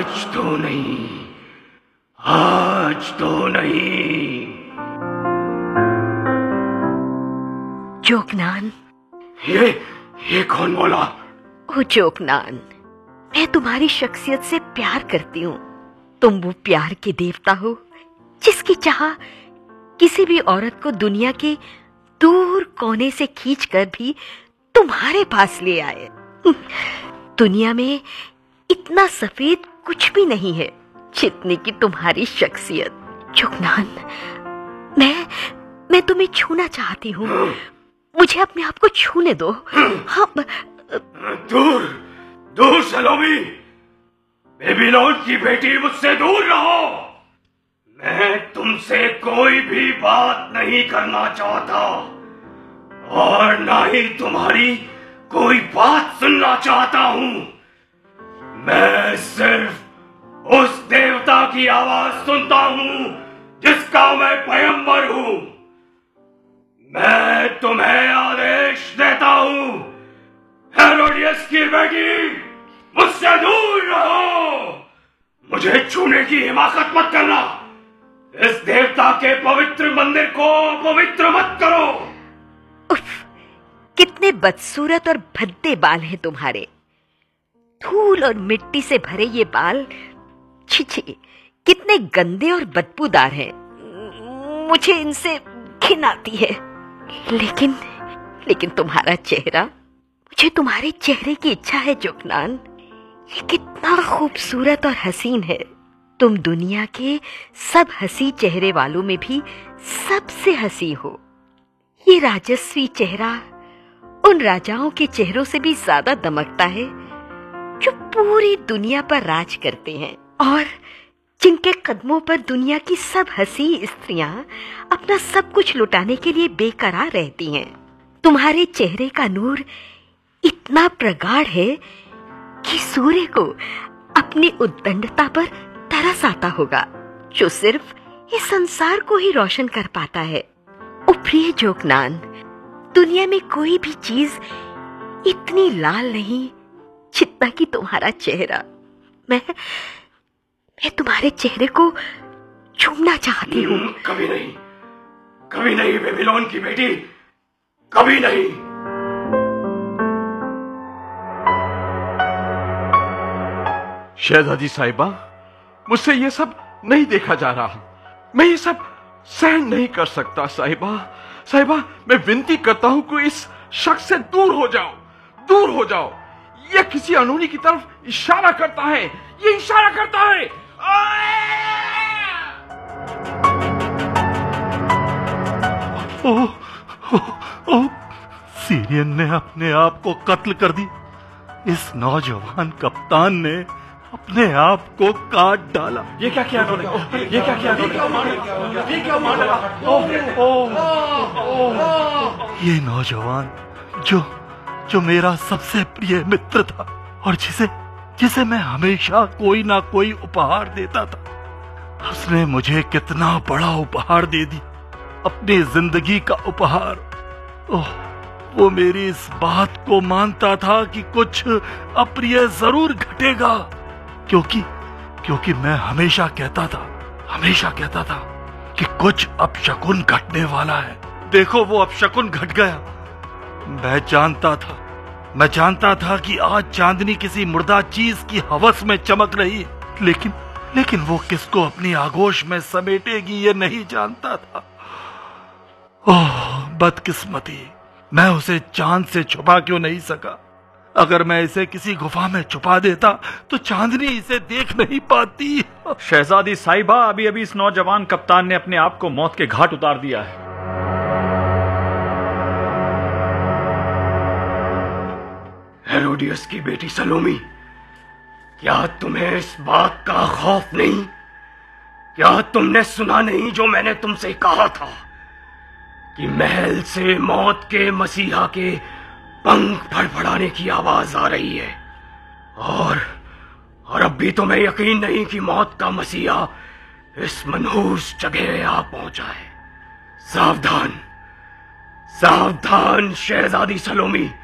आज तो नहीं, आज तो नहीं। जोकनान। ये कौन बोला? ओ जोकनान, मैं तुम्हारी शख्सियत से प्यार करती हूँ। तुम वो प्यार के देवता हो जिसकी चाह किसी भी औरत को दुनिया के दूर कोने से खींचकर भी तुम्हारे पास ले आए। दुनिया में इतना सफेद कुछ भी नहीं है जितनी की तुम्हारी शख्सियत। जोकनान, मैं तुम्हें छूना चाहती हूँ। मुझे अपने आप को छूने दो। हाँ। दूर दूर सलोमी, बेबीलोन की बेटी, मुझसे दूर रहो। मैं तुमसे कोई भी बात नहीं करना चाहता और ना ही तुम्हारी कोई बात सुनना चाहता हूं। मैं सिर्फ उस देवता की आवाज सुनता हूं जिसका मैं पैगंबर हूं। मैं तुम्हें आदेश देता हूं, हेरोडियस की बेटी, मुझसे दूर रहो। मुझे छूने की हिमाकत मत करना। इस देवता के पवित्र मंदिर को अपवित्र मत करो। उफ, कितने बदसूरत और भद्दे बाल हैं तुम्हारे। धूल और मिट्टी से भरे ये बाल, छी छी, कितने गंदे और बदबूदार हैं। मुझे इनसे घिन आती है। लेकिन तुम्हारा चेहरा, मुझे तुम्हारे चेहरे की इच्छा है जोकनान। ये कितना खूबसूरत और हसीन है। तुम दुनिया के सब हंसी चेहरे वालों में भी सबसे हंसी हो। ये राजस्वी चेहरा उन राजाओं के चेहरों से भी ज्यादा दमकता है जो पूरी दुनिया पर राज करते हैं और जिनके कदमों पर दुनिया की सब हंसी स्त्रियां अपना सब कुछ लुटाने के लिए बेकरार रहती हैं। तुम्हारे चेहरे का नूर इतना प्रगाढ़ है कि सूर्य को अपनी उद्दंडता पर तरस आता होगा, जो सिर्फ इस संसार को ही रोशन कर पाता है। ओ प्रिय जोकनान, दुनिया में कोई भी चीज इतनी लाल नहीं जितना कि तुम्हारा चेहरा। मैं तुम्हारे चेहरे को छूना चाहती हूँ। कभी नहीं, कभी नहीं बेबीलोन की बेटी, कभी नहीं। शहजादी साहिबा, मुझसे ये सब नहीं देखा जा रहा। मैं ये सब सहन नहीं कर सकता साहिबा। साहिबा, मैं विनती करता हूं कि इस शख्स से दूर हो जाओ, दूर हो जाओ। ये किसी अनहोनी की तरफ इशारा करता है, ये इशारा करता है। ओह, सीरियन ने अपने आप को कत्ल कर दी। इस नौजवान कप्तान ने अपने आप को काट डाला। ये क्या किया उन्होंने? ये क्या किया उन्होंने? ये क्या मार डाला? ये नौजवान जो मेरा सबसे प्रिय मित्र था और जिसे मैं हमेशा कोई ना कोई उपहार देता था, उसने मुझे कितना बड़ा उपहार दे दी, अपनी जिंदगी का उपहार। ओह, वो मेरी इस बात को मानता था कि कुछ अप्रिय जरूर घटेगा, क्योंकि मैं हमेशा कहता था कि कुछ अपशकुन घटने वाला है। देखो, वो अपशकुन घट गया। मैं जानता था कि आज चांदनी किसी मुर्दा चीज की हवस में चमक रही, लेकिन वो किसको अपनी आगोश में समेटेगी ये नहीं जानता था। ओह बदकिस्मती, मैं उसे चांद से छुपा क्यों नहीं सका। अगर मैं इसे किसी गुफा में छुपा देता तो चांदनी इसे देख नहीं पाती। शहजादी साहिबा, अभी अभी इस नौजवान कप्तान ने अपने आप को मौत के घाट उतार दिया है। हेरोडियस की बेटी सलोमी, क्या तुम्हें इस बात का खौफ नहीं? क्या तुमने सुना नहीं जो मैंने तुमसे कहा था कि महल से मौत के मसीहा के पंख फड़फड़ाने की आवाज आ रही है? और अब भी तुम्हें यकीन नहीं कि मौत का मसीहा इस मनहूस जगह आ पहुंचा है। सावधान, सावधान शहजादी सलोमी।